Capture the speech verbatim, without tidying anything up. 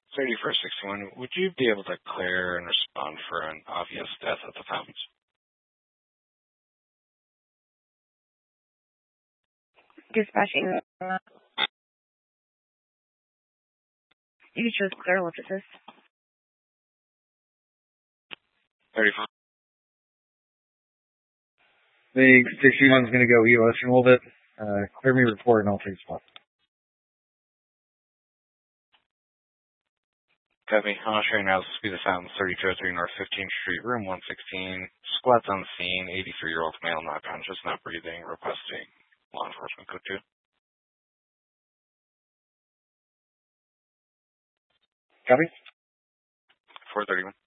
thirty-first sixty-one, would you be able to clear and respond for an obvious death at the fountains? Dispatching. You chose clear. What is this? thirty-five. The sixty-one's going to go E O S in a little bit. Uh, clear me report and I'll take spot. Copy. On train now, this will be the Fountains, thirty-two oh three North fifteenth Street, room one sixteen. Squats on scene, eighty-three-year-old male, not conscious, not breathing, requesting law enforcement code two. Copy. four thirty-one.